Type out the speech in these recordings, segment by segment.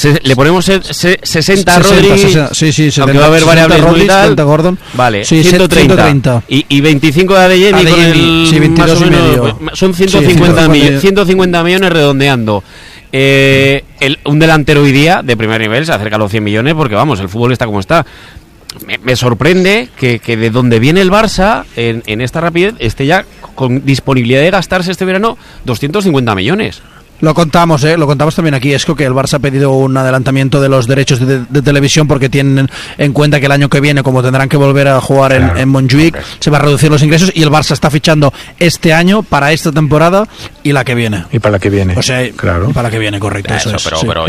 le ponemos 60 a Rodri, 60, sí, 70, aunque va a haber variables Rodri, y tal. 70 Gordon. Vale, sí, 130. Y 25 de Adeyemi con el... Sí, 22 y medio. Son 150 millones redondeando. Un delantero hoy día de primer nivel se acerca a los 100 millones porque, vamos, el fútbol está como está. Me sorprende que de donde viene el Barça en esta rapidez esté ya con disponibilidad de gastarse este verano 250 millones. Lo contamos también aquí, Esco, que el Barça ha pedido un adelantamiento de los derechos de televisión porque tienen en cuenta que el año que viene, como tendrán que volver a jugar en Montjuic, se va a reducir los ingresos y el Barça está fichando este año para esta temporada y la que viene. Y para la que viene. O sea, claro. Para la que viene, correcto. Eso, es, pero sí.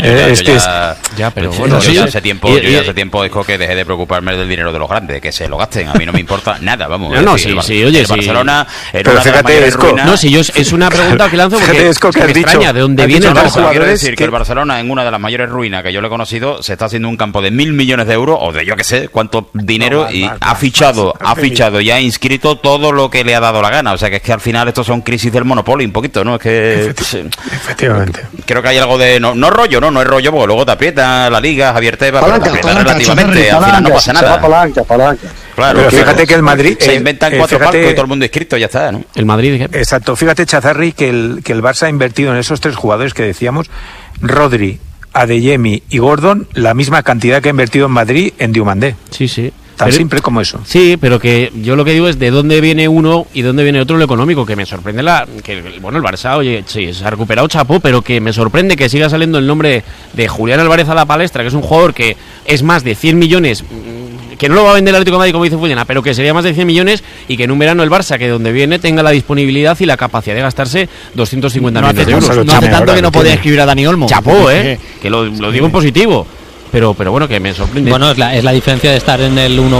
pero bueno, yo hace tiempo dijo que dejé de preocuparme del dinero de los grandes, que se lo gasten. A mí no me importa nada, vamos. Oye, Barcelona era una de las mayores ruinas. No, si yo es una pregunta que lanzo porque me extraña de dónde viene el Barça. Quiero decir que el Barcelona, en una de las mayores ruinas que yo le he conocido, se está haciendo un campo de 1.000 millones de euros, o de yo que sé cuánto dinero, ha fichado y ha inscrito todo lo que le ha dado la gana. O sea, que es que al final esto son crisis del monopolio, un poquito, ¿no? Es que... Efectivamente. Creo que hay algo de... No es rollo, no es rollo, porque luego te aprieta la Liga, Javier Tebas, pero te aprieta relativamente, al final no pasa nada. Palanca. Claro, pero fíjate que el Madrid... Se inventan 4 palcos y todo el mundo inscrito, ya está, ¿no? El Madrid... Exacto, fíjate, Chazarri, que el Barça ha invertido en esos 3 jugadores que decíamos, Rodri, Adeyemi y Gordon, la misma cantidad que ha invertido en Madrid en Diomandé. Sí. Tan simple como eso. Sí, pero que yo lo que digo es de dónde viene uno y dónde viene otro lo económico, que me sorprende el Barça, oye, sí, se ha recuperado chapó, pero que me sorprende que siga saliendo el nombre de Julián Álvarez a la palestra, que es un jugador que es más de 100 millones, que no lo va a vender el Atlético de Madrid como dice Fullana, pero que sería más de 100 millones y que en un verano el Barça, que donde viene, tenga la disponibilidad y la capacidad de gastarse 250 millones de euros. No hace tanto que no podía escribir a Dani Olmo. Chapó, que lo digo en positivo. Pero bueno, que me sorprende. Bueno, es la diferencia de estar en el 1-1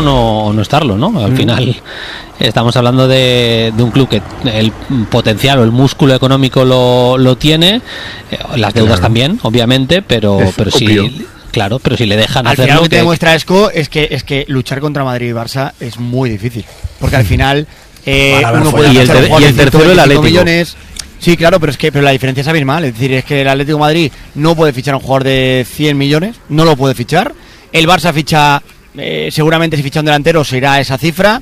o no estarlo, ¿no? Al final estamos hablando de un club que el potencial o el músculo económico lo tiene, las deudas también, obviamente, pero sí... Claro, pero si le dejan hacerlo... Al final lo que te demuestra Esco es que luchar contra Madrid y Barça es muy difícil. Porque al final uno puede y el tercero el Atlético. Millones. Sí, claro, pero la diferencia es abismal. Es decir, es que el Atlético de Madrid no puede fichar a un jugador de 100 millones, no lo puede fichar. El Barça ficha, seguramente si ficha un delantero se irá a esa cifra.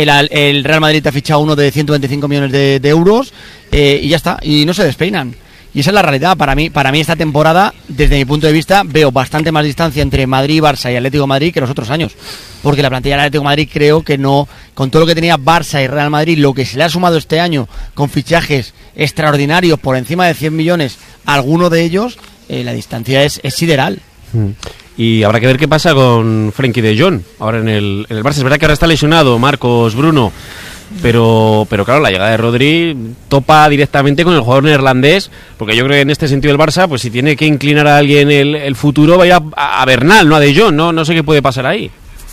El Real Madrid te ha fichado uno de 125 millones de euros y ya está, y no se despeinan. Y esa es la realidad. Para mí esta temporada, desde mi punto de vista, veo bastante más distancia entre Madrid, Barça y Atlético de Madrid que los otros años. Porque la plantilla del Atlético de Madrid creo que no, con todo lo que tenía Barça y Real Madrid, lo que se le ha sumado este año con fichajes extraordinarios por encima de 100 millones, alguno de ellos, la distancia es sideral. Y habrá que ver qué pasa con Frenkie de Jong ahora en el Barça. Es verdad que ahora está lesionado Marcos Bruno, pero claro, la llegada de Rodri topa directamente con el jugador neerlandés, porque yo creo que en este sentido el Barça, pues si tiene que inclinar a alguien el futuro, va a ir a Bernal, no a De Jong, no sé qué puede pasar ahí.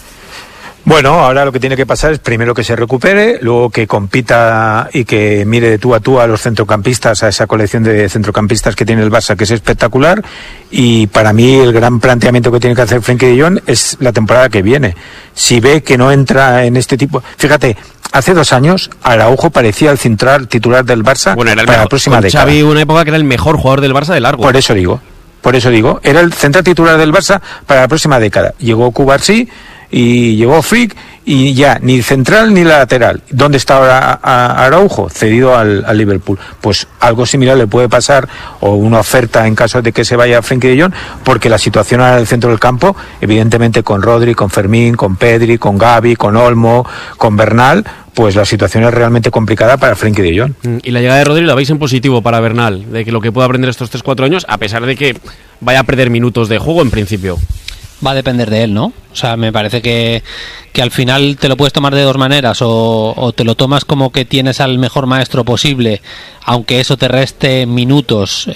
Bueno, ahora lo que tiene que pasar es primero que se recupere, luego que compita y que mire de tú a los centrocampistas, a esa colección de centrocampistas que tiene el Barça, que es espectacular, y para mí el gran planteamiento que tiene que hacer Frenkie de Jong es la temporada que viene. Si ve que no entra en este tipo... Fíjate, hace 2 años Araujo parecía el central titular del Barça para la próxima década. Xavi una época que era el mejor jugador del Barça de largo. Por eso digo, era el central titular del Barça para la próxima década. Llegó Cubarsí y llegó Frick y ya ni central ni lateral. ¿Dónde está ahora Araujo? Cedido al Liverpool. Pues algo similar le puede pasar, o una oferta en caso de que se vaya Frenkie de Jong, porque la situación ahora en el centro del campo, evidentemente con Rodri, con Fermín, con Pedri, con Gavi, con Olmo, con Bernal, pues la situación es realmente complicada para Frenkie de Jong. Y la llegada de Rodri la veis en positivo para Bernal, de que lo que pueda aprender estos 3-4 años, a pesar de que vaya a perder minutos de juego en principio. Va a depender de él, ¿no? O sea, me parece que al final te lo puedes tomar de 2 maneras, o te lo tomas como que tienes al mejor maestro posible, aunque eso te reste minutos,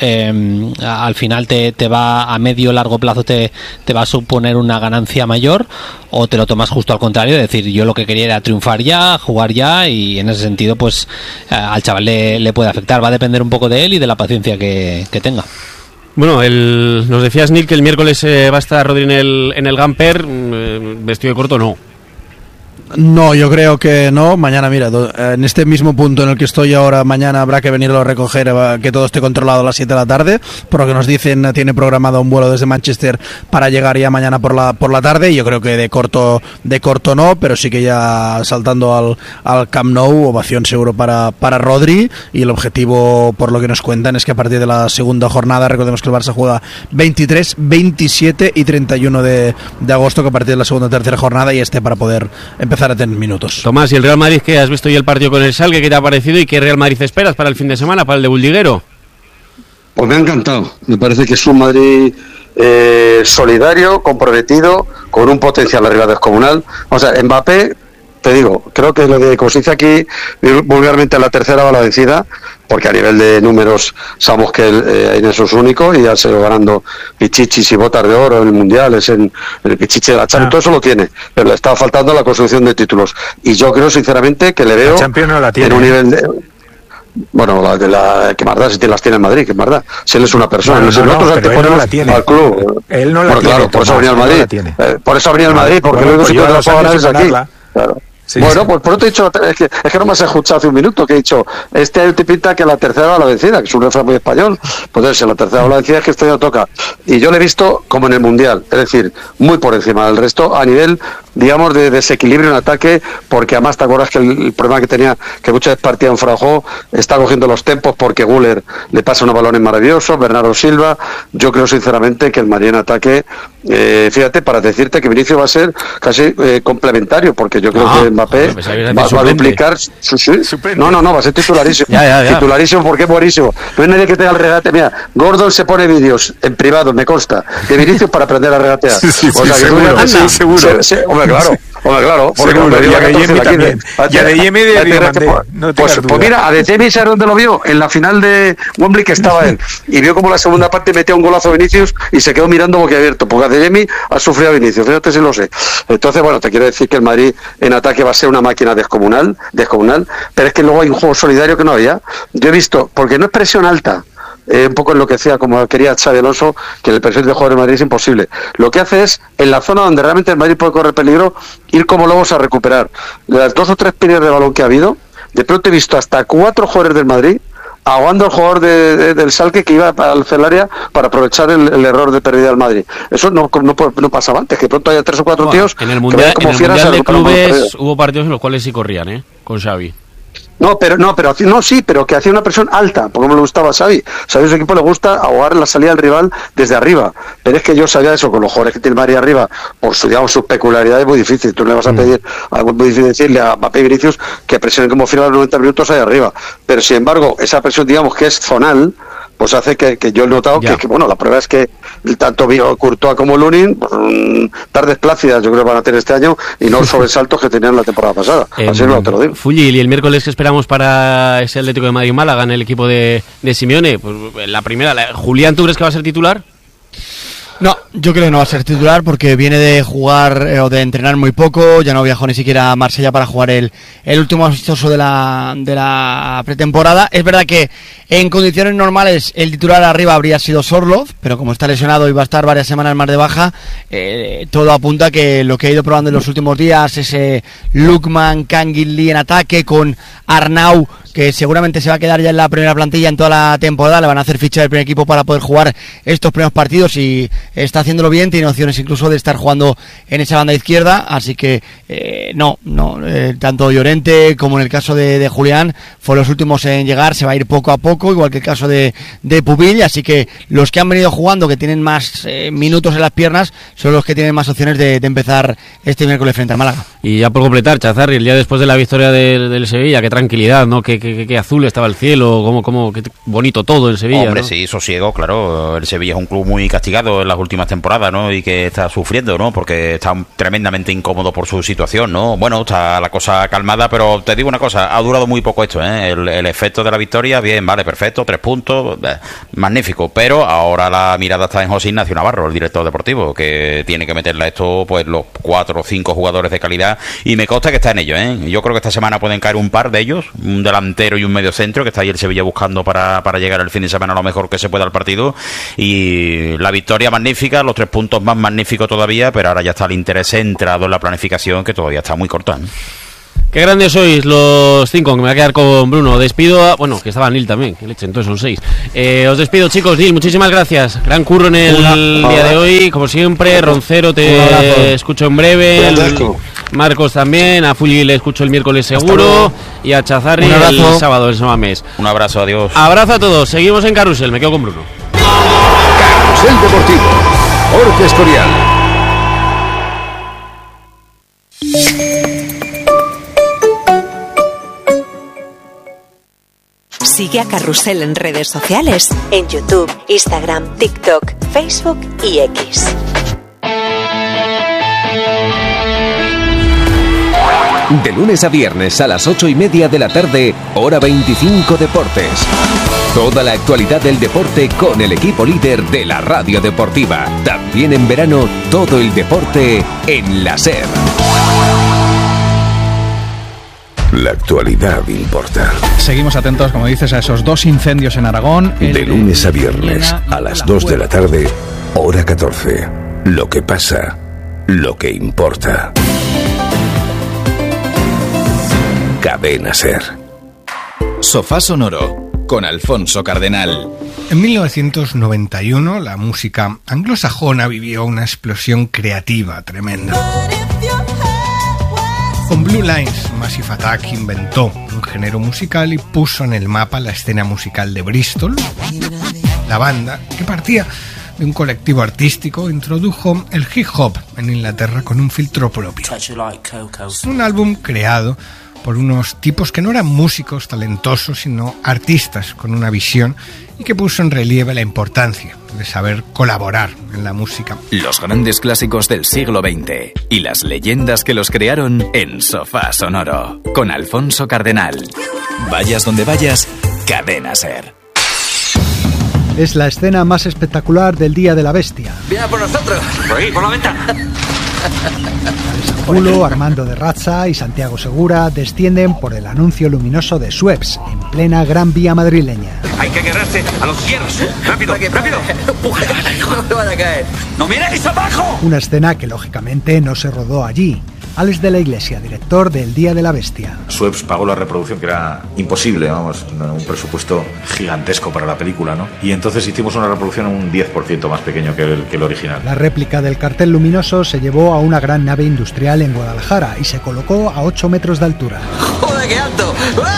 al final te va a medio largo plazo te va a suponer una ganancia mayor, o te lo tomas justo al contrario, es decir, yo lo que quería era triunfar ya, jugar ya, y en ese sentido pues al chaval le puede afectar. Va a depender un poco de él y de la paciencia que tenga. Bueno, nos decías, Neil, que el miércoles va a estar Rodri en el Gamper, vestido de corto no. No, yo creo que no. Mañana, mira, en este mismo punto en el que estoy ahora, mañana habrá que venirlo a recoger, que todo esté controlado a las 7 de la tarde. Por lo que nos dicen, tiene programado un vuelo desde Manchester para llegar ya mañana por la tarde. Y yo creo que de corto no, pero sí que ya saltando al Camp Nou, ovación seguro para Rodri. Y el objetivo, por lo que nos cuentan, es que a partir de la segunda jornada, recordemos que el Barça juega 23, 27 y 31 de agosto, que a partir de la segunda o tercera jornada y para poder empezar a tener minutos. Tomás, ¿y el Real Madrid qué? ¿Has visto ya el partido con el Schalke? ¿Qué te ha parecido y qué Real Madrid esperas para el fin de semana, para el de Buldiguero? Pues me ha encantado. Me parece que es un Madrid solidario, comprometido, con un potencial arriba descomunal. O sea, Mbappé, te digo, creo que lo de, como se dice aquí vulgarmente, la tercera va la vencida, porque a nivel de números sabemos que en eso es único y ya se va ganando pichichis y botas de oro en el Mundial, es en el pichichi de la Champions, todo eso lo tiene, pero le estaba faltando la construcción de títulos. Y yo creo sinceramente que le veo la Champions no la tiene, en un nivel de... Bueno, que más da si las tiene en Madrid, que más da. Si él es una persona, nosotros anteponemos al club. Él no la tiene. Claro, por eso venía al Madrid. Por eso venía al Madrid, porque luego si te lo pagan es aquí. Claro. Sí, bueno, sí. Pues por eso te he dicho, es que no me has escuchado hace un minuto, que he dicho, te pinta que la tercera va la vencida, que es un refrán muy español, pues si la tercera va la vencida es que ya toca. Y yo le he visto como en el Mundial, es decir, muy por encima del resto, a nivel, digamos, de desequilibrio en ataque, porque además te acuerdas que el problema que tenía, que muchas veces partía en Fraujó, está cogiendo los tempos porque Güler le pasa unos balones maravillosos, Bernardo Silva. Yo creo sinceramente que el Madrid en ataque, fíjate, para decirte que Vinicius va a ser casi complementario, porque yo creo que Mbappé va a duplicar. No, va a ser titularísimo. Titularísimo porque es buenísimo. No hay nadie que tenga el regate. Mira, Gordon se pone vídeos en privado, me consta, de Vinicius para aprender a regatear. Seguro. Hombre, claro. Seguro. Y a Adeyemi también. Y a Adeyemi de Diamandé. Pues mira, Adeyemi, ¿sabes dónde lo vio? En la final de Wembley, que estaba él. Y vio como la segunda parte metía un golazo a Vinicius y se quedó mirando boquiabierto, porque Adeyemi ha sufrido a Vinicius. Fíjate si lo sé. Entonces, bueno, te quiero decir que el Madrid en ataque va a ser una máquina descomunal, pero es que luego hay un juego solidario que no había. Yo he visto, porque no es presión alta, un poco en lo que decía, como quería Xabi Alonso, que el perfil de jugador de Madrid es imposible. Lo que hace es, en la zona donde realmente el Madrid puede correr peligro, ir como lobos a recuperar. Las 2 o 3 pérdidas de balón que ha habido, de pronto he visto hasta 4 jugadores del Madrid ahogando al jugador del Schalke que iba al área para aprovechar el error de pérdida del Madrid. Eso no pasaba antes, que pronto haya 3 o 4 tíos en el Mundial, que como fieras de clubes hubo partidos en los cuales sí corrían, con Xavi. Pero que hacía una presión alta, porque me le gustaba a Xavi. Xavi a su equipo le gusta ahogar la salida del rival desde arriba. Pero es que yo sabía eso, con los jugadores que tiene Madrid arriba, por su, digamos, sus peculiaridades, muy difícil. Tú le vas a pedir, algo muy difícil decirle a Mbappé y Vinicius que presionen como final a los 90 minutos ahí arriba. Pero sin embargo, esa presión, digamos, que es zonal, pues hace que yo he notado que bueno, la prueba es que tanto Courtois como Lunin, tardes plácidas yo creo que van a tener este año y no sobresaltos que tenían la temporada pasada. Así no te lo digo. Fulli, ¿y el miércoles que esperamos para ese Atlético de Madrid-Málaga en el equipo de Simeone? Pues la primera, Julián, ¿tú crees que va a ser titular? No, yo creo que no va a ser titular porque viene de jugar o de entrenar muy poco, ya no viajó ni siquiera a Marsella para jugar el último amistoso de la pretemporada. Es verdad que en condiciones normales el titular arriba habría sido Sorloth, pero como está lesionado y va a estar varias semanas más de baja, todo apunta que lo que ha ido probando en los últimos días, ese Lookman, Canguilí en ataque con Arnau, que seguramente se va a quedar ya en la primera plantilla en toda la temporada, le van a hacer ficha del primer equipo para poder jugar estos primeros partidos y está haciéndolo bien, tiene opciones incluso de estar jugando en esa banda izquierda, así que tanto Llorente como en el caso de Julián fueron los últimos en llegar, se va a ir poco a poco, igual que el caso de Pubil, así que los que han venido jugando, que tienen más minutos en las piernas, son los que tienen más opciones de empezar este miércoles frente al Málaga. Y ya por completar, Chazarri, el día después de la victoria del Sevilla, qué tranquilidad, ¿no? Qué azul estaba el cielo, qué bonito todo en Sevilla. Hombre, ¿no? Sí, sosiego, claro. El Sevilla es un club muy castigado en las últimas temporadas, ¿no? Y que está sufriendo, ¿no? Porque está tremendamente incómodo por su situación, ¿no? Bueno, está la cosa calmada, pero te digo una cosa, ha durado muy poco esto, ¿eh? El efecto de la victoria, bien, vale, perfecto, 3 puntos, magnífico, pero ahora la mirada está en José Ignacio Navarro, el director deportivo, que tiene que meterle a esto, pues, los 4 o 5 jugadores de calidad, y me consta que está en ello, ¿eh? Yo creo que esta semana pueden caer un par de ellos, un delantero delantero y un mediocentro, que está ahí el Sevilla buscando para llegar el fin de semana lo mejor que se pueda al partido. Y la victoria magnífica, los 3 puntos más magníficos todavía, pero ahora ya está el interés centrado en la planificación, que todavía está muy corta, ¿eh? Qué grandes sois los 5, que me voy a quedar con Bruno. Despido bueno, que estaba Nil también, que leche, entonces son 6. Os despido, chicos. Nil, muchísimas gracias. Gran curro en el día de hoy, como siempre. Roncero, te escucho en breve. Marcos también. A Fulli le escucho el miércoles seguro. Y a Chazarri el sábado, el sábado mes. Un abrazo, adiós. Abrazo a todos. Seguimos en Carrusel. Me quedo con Bruno. Carrusel Deportivo. Jorge Escorial. Sigue a Carrusel en redes sociales, en YouTube, Instagram, TikTok, Facebook y X. De lunes a viernes a las 8:30 de la tarde, hora 25 Deportes. Toda la actualidad del deporte con el equipo líder de la radio deportiva. También en verano, todo el deporte en la SER. La actualidad importa. Seguimos atentos, como dices, a esos 2 incendios en Aragón. De lunes a viernes, a las 2 de la tarde, hora 14. Lo que pasa, lo que importa. Cadena SER. Sofá Sonoro, con Alfonso Cardenal. En 1991, la música anglosajona vivió una explosión creativa tremenda. Con Blue Lines, Massive Attack inventó un género musical y puso en el mapa la escena musical de Bristol. La banda, que partía de un colectivo artístico, introdujo el hip hop en Inglaterra con un filtro propio. Un álbum creado por unos tipos que no eran músicos talentosos, sino artistas con una visión, y que puso en relieve la importancia de saber colaborar en la música. Los grandes clásicos del siglo XX y las leyendas que los crearon en Sofá Sonoro, con Alfonso Cardenal. Vayas donde vayas, Cadena SER. Es la escena más espectacular del Día de la Bestia. ¡Viene por nosotros! ¡Por ahí, por la ventana! Julio, Armando de Razza y Santiago Segura descienden por el anuncio luminoso de Schweppes en plena Gran Vía madrileña. Hay que agarrarse a los hierros. ¡Rápido, rápido! ¡Empuje! ¡No van a caer! ¡No miréis abajo! Una escena que lógicamente no se rodó allí. Alex de la Iglesia, director del Día de la Bestia. Schweppes pagó la reproducción, que era imposible, vamos, un presupuesto gigantesco para la película, ¿no? Y entonces hicimos una reproducción un 10% más pequeño que el original. La réplica del cartel luminoso se llevó a una gran nave industrial en Guadalajara y se colocó a 8 metros de altura. ¡Joder, qué alto!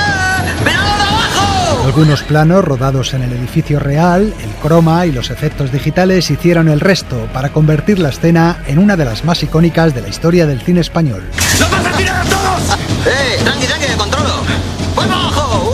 Algunos planos rodados en el edificio real, el croma y los efectos digitales hicieron el resto para convertir la escena en una de las más icónicas de la historia del cine español. ¡Nos vas a tirar a todos! Tranqui, tranqui, que controlo. ¡Voy para abajo!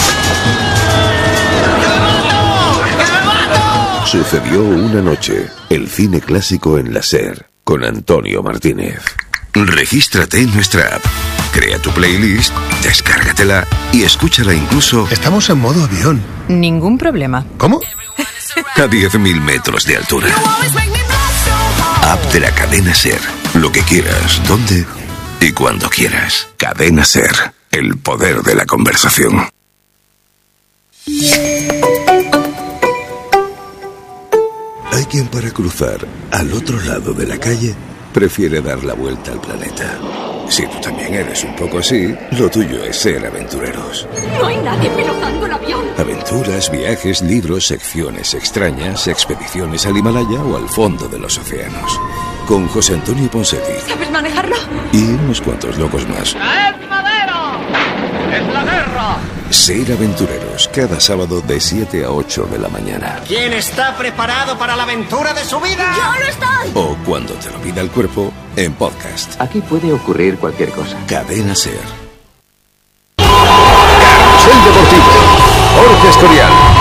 ¡Que me mato! Sucedió una noche, el cine clásico en la SER, con Antonio Martínez. Regístrate en nuestra app, crea tu playlist, descárgatela y escúchala incluso... Estamos en modo avión. Ningún problema. ¿Cómo? A 10.000 metros de altura. App de la cadena SER. Lo que quieras, donde y cuando quieras. Cadena SER. El poder de la conversación. Hay quien para cruzar al otro lado de la calle prefiere dar la vuelta al planeta. Si tú también eres un poco así, lo tuyo es ser aventureros. No hay nadie pilotando el avión. Aventuras, viajes, libros, secciones extrañas, expediciones al Himalaya o al fondo de los océanos. Con José Antonio Ponseti. ¿Sabes manejarlo? Y unos cuantos locos más. ¡Es madero! ¡Es la guerra! Ser aventureros, cada sábado de 7 a 8 de la mañana. ¿Quién está preparado para la aventura de su vida? ¡Yo no estoy! O cuando te lo pida el cuerpo, en podcast. Aquí puede ocurrir cualquier cosa. Cadena SER. Carrusel Deportivo. Jorge Escorial.